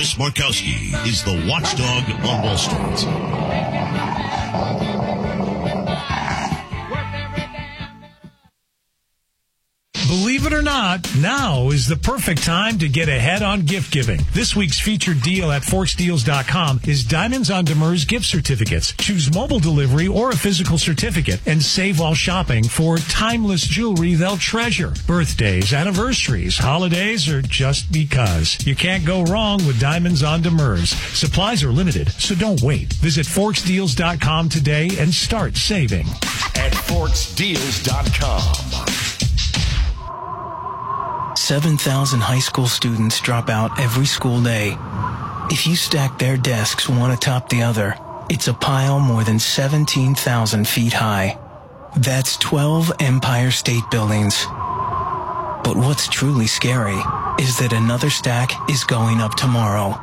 Chris Markowski is the watchdog on Wall Street. Believe it or not, now is the perfect time to get ahead on gift giving. This week's featured deal at ForksDeals.com is Diamonds on Demers gift certificates. Choose mobile delivery or a physical certificate and save while shopping for timeless jewelry they'll treasure. Birthdays, anniversaries, holidays, or just because. You can't go wrong with Diamonds on Demers. Supplies are limited, so don't wait. Visit ForksDeals.com today and start saving. At ForksDeals.com. 7,000 high school students drop out every school day. If you stack their desks one atop the other, it's a pile more than 17,000 feet high. That's 12 Empire State Buildings. But what's truly scary is that another stack is going up tomorrow.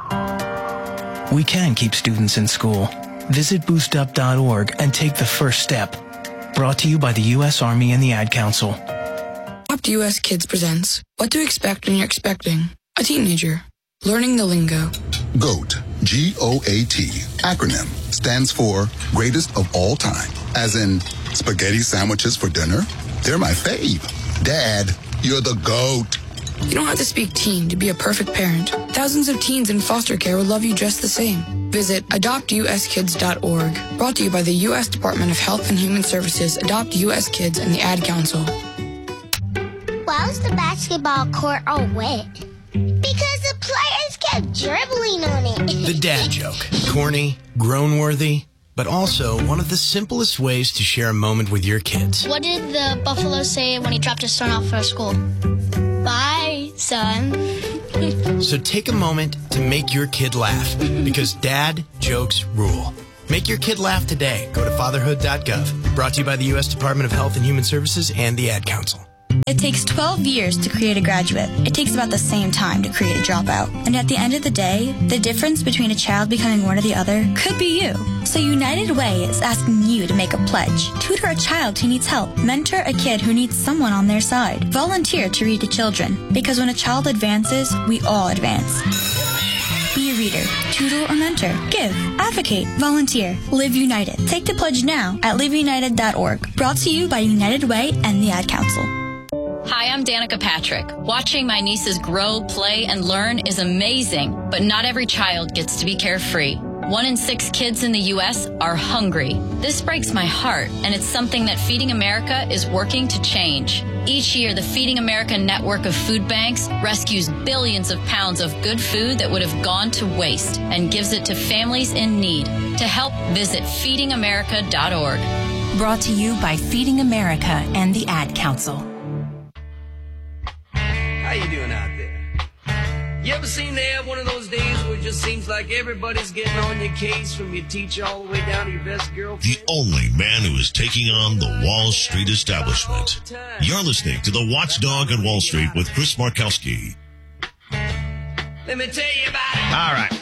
We can keep students in school. Visit boostup.org and take the first step. Brought to you by the U.S. Army and the Ad Council. Adopt US Kids presents What to Expect When You're Expecting a Teenager. Learning the lingo. GOAT, G-O-A-T, acronym, stands for Greatest of All Time. As in, spaghetti sandwiches for dinner? They're my fave. Dad, you're the GOAT. You don't have to speak teen to be a perfect parent. Thousands of teens in foster care will love you just the same. Visit adoptuskids.org. Brought to you by the U.S. Department of Health and Human Services, Adopt U.S. Kids, and the Ad Council. Why was the basketball court all wet? Because the players kept dribbling on it. The dad joke. Corny, groan-worthy, but also one of the simplest ways to share a moment with your kids. What did the buffalo say when he dropped his son off for school? Bye, son. So take a moment to make your kid laugh, because dad jokes rule. Make your kid laugh today. Go to fatherhood.gov. Brought to you by the U.S. Department of Health and Human Services and the Ad Council. It takes 12 years to create a graduate. It takes about the same time to create a dropout. And at the end of the day, the difference between a child becoming one or the other could be you. So United Way is asking you to make a pledge. Tutor a child who needs help. Mentor a kid who needs someone on their side. Volunteer to read to children. Because when a child advances, we all advance. Be a reader, tutor or mentor, give, advocate, volunteer, live united. Take the pledge now at liveunited.org. Brought to you by United Way and the Ad Council. Hi, I'm Danica Patrick. Watching my nieces grow, play, and learn is amazing, but not every child gets to be carefree. 1 in 6 kids in the U.S. are hungry. This breaks my heart, and it's something that Feeding America is working to change. Each year, the Feeding America network of food banks rescues billions of pounds of good food that would have gone to waste and gives it to families in need. To help, visit feedingamerica.org. Brought to you by Feeding America and the Ad Council. How you doing out there? You ever seem to have one of those days where it just seems like everybody's getting on your case, from your teacher all the way down to your best girlfriend? The only man who is taking on the Wall Street establishment. You're listening to The Watchdog on Wall Street with Chris Markowski. Let me tell you about it. All right.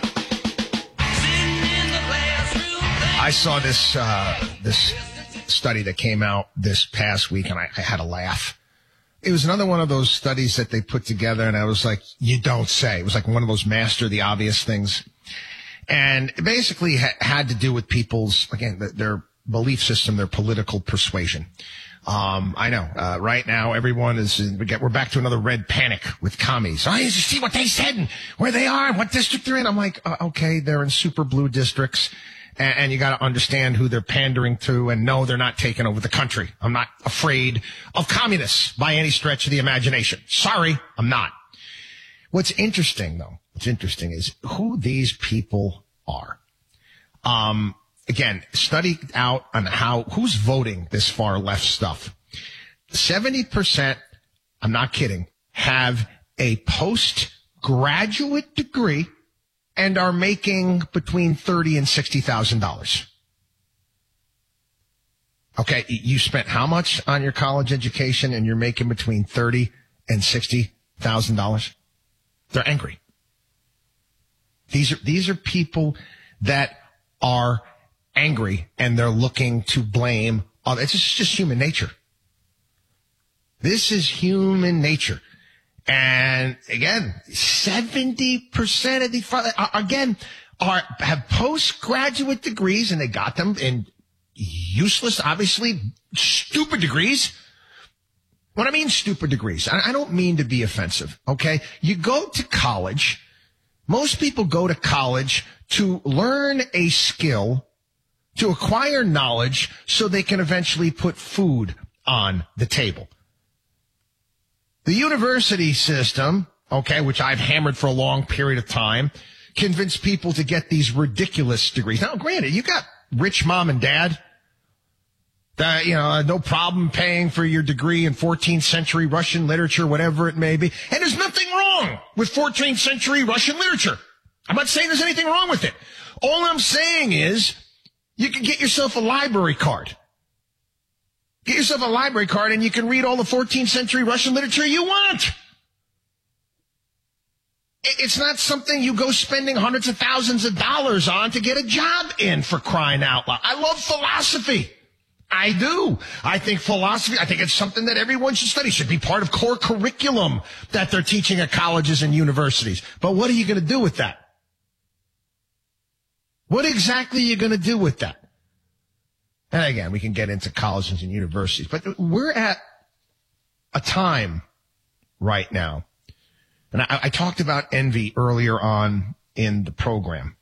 I saw this this study that came out this past week, and I had a laugh. It was another one of those studies that they put together, and I was like, you don't say. It was like one of those master the obvious things. And it basically had to do with people's, again, their belief system, their political persuasion. I know, right now everyone we're back to another red panic with commies. Oh, you see what they said and where they are and what district they're in. I'm like, okay, they're in super blue districts. And you got to understand who they're pandering to, and no, they're not taking over the country. I'm not afraid of communists by any stretch of the imagination. Sorry, I'm not. What's interesting is who these people are. Again, study out on who's voting this far left stuff. 70%, I'm not kidding, have a postgraduate degree and are making between $30,000 and $60,000. Okay, you spent how much on your college education, and you're making between $30,000 and $60,000? They're angry. These are people that are angry, and they're looking to blame others. It's just human nature. This is human nature. And again, 70% of the have postgraduate degrees, and they got them in useless, obviously stupid degrees. When I mean stupid degrees, I don't mean to be offensive, okay? You go to college. Most people go to college to learn a skill, to acquire knowledge so they can eventually put food on the table. The university system, okay, which I've hammered for a long period of time, convinced people to get these ridiculous degrees. Now, granted, you got rich mom and dad that, no problem paying for your degree in 14th century Russian literature, whatever it may be. And there's nothing wrong with 14th century Russian literature. I'm not saying there's anything wrong with it. All I'm saying is you can get yourself a library card. Get yourself a library card and you can read all the 14th century Russian literature you want. It's not something you go spending hundreds of thousands of dollars on to get a job in, for crying out loud. I love philosophy. I do. I think it's something that everyone should study. Should be part of core curriculum that they're teaching at colleges and universities. But what are you going to do with that? What exactly are you going to do with that? And again, we can get into colleges and universities, but we're at a time right now. And I talked about envy earlier on in the program.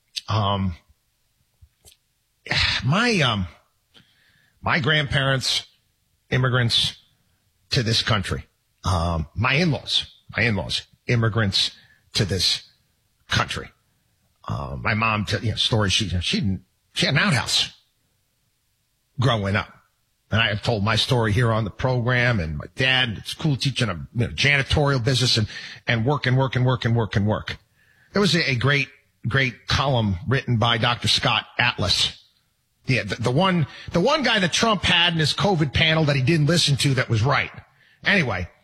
My grandparents, immigrants to this country. My in-laws, immigrants to this country. My mom, stories. She had an outhouse growing up. And I have told my story here on the program, and my dad, it's cool teaching a janitorial business and work. There was a great column written by Dr. Scott Atlas. Yeah, the one guy that Trump had in his COVID panel that he didn't listen to that was right. Anyway,